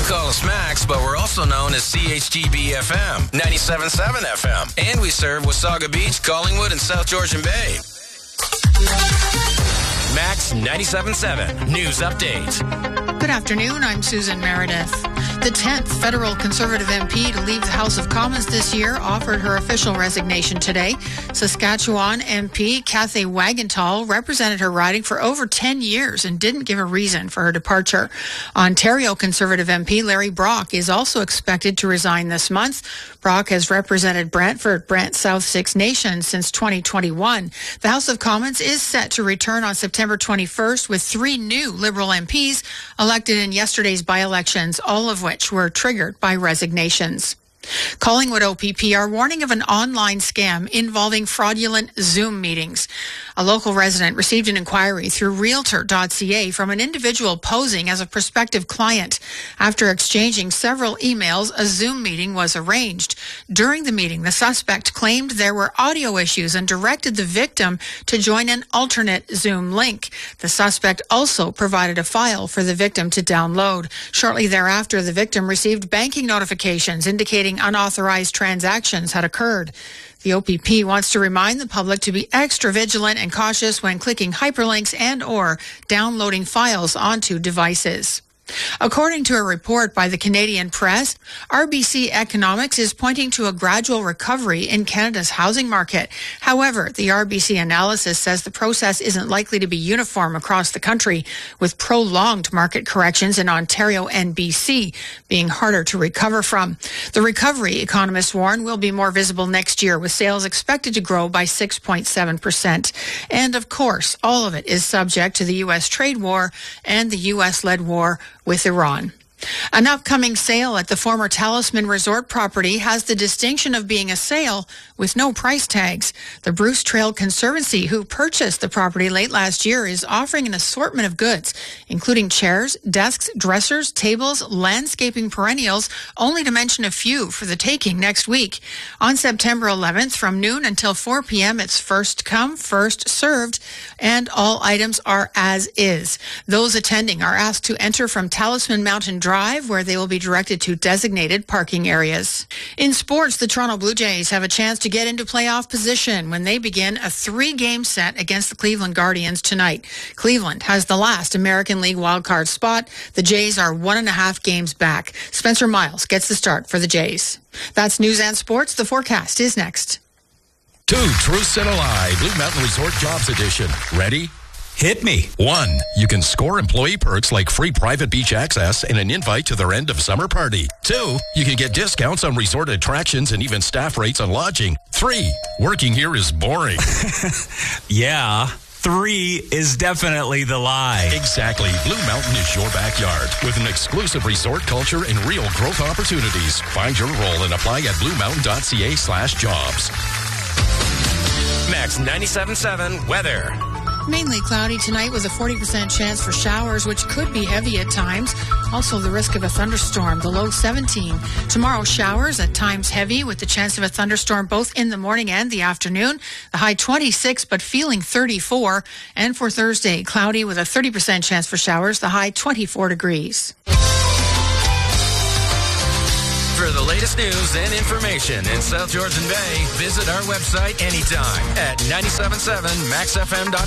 call us Max, but we're also known as CHGB FM, 97.7 FM. And we serve Wasaga Beach, Collingwood, and South Georgian Bay. Max 97.7 News Update. Good afternoon, I'm Susan Meredith. The 10th federal Conservative MP to leave the House of Commons this year offered her official resignation today. Saskatchewan MP Cathay Wagenthal represented her riding for over 10 years and didn't give a reason for her departure. Ontario Conservative MP Larry Brock is also expected to resign this month. Brock has represented Brantford, Brant South Six Nations since 2021. The House of Commons is set to return on September 21st with 3 new Liberal MPs elected in yesterday's by-elections, all of which were triggered by resignations. Collingwood OPP are warning of an online scam involving fraudulent Zoom meetings. A local resident received an inquiry through Realtor.ca from an individual posing as a prospective client. After exchanging several emails, a Zoom meeting was arranged. During the meeting, the suspect claimed there were audio issues and directed the victim to join an alternate Zoom link. The suspect also provided a file for the victim to download. Shortly thereafter, the victim received banking notifications indicating unauthorized transactions had occurred. The OPP wants to remind the public to be extra vigilant and cautious when clicking hyperlinks and or downloading files onto devices. According to a report by the Canadian Press, RBC Economics is pointing to a gradual recovery in Canada's housing market. However, the RBC analysis says the process isn't likely to be uniform across the country, with prolonged market corrections in Ontario and BC being harder to recover from. The recovery, economists warn, will be more visible next year, with sales expected to grow by 6.7%. And of course, all of it is subject to the U.S. trade war and the U.S.-led war with Iran. An upcoming sale at the former Talisman Resort property has the distinction of being a sale with no price tags. The Bruce Trail Conservancy, who purchased the property late last year, is offering an assortment of goods, including chairs, desks, dressers, tables, landscaping perennials, only to mention a few for the taking next week. On September 11th, from noon until 4 p.m., it's first come, first served, and all items are as is. Those attending are asked to enter from Talisman Mountain Drive, where they will be directed to designated parking areas. In sports, the Toronto Blue Jays have a chance to get into playoff position when they begin a 3-game set against the Cleveland Guardians tonight. Cleveland has the last American League wildcard spot. The Jays are 1.5 games back. Spencer Miles gets the start for the Jays. That's news and sports. The forecast is next. 2 Truths and a Lie, Blue Mountain Resort Jobs Edition. Ready? Hit me. 1. You can score employee perks like free private beach access and an invite to their end of summer party. 2. You can get discounts on resort attractions and even staff rates on lodging. 3. Working here is boring. Yeah. 3 is definitely the lie. Exactly. Blue Mountain is your backyard with an exclusive resort culture and real growth opportunities. Find your role and apply at bluemountain.ca/jobs. Max 97.7 weather. Mainly cloudy tonight with a 40% chance for showers, which could be heavy at times. Also the risk of a thunderstorm, the low 17. Tomorrow, showers, at times heavy, with the chance of a thunderstorm both in the morning and the afternoon. The high 26, but feeling 34. And for Thursday, cloudy with a 30% chance for showers, the high 24 degrees. For the latest news and information in South Georgian Bay, visit our website anytime at 97.7maxfm.com.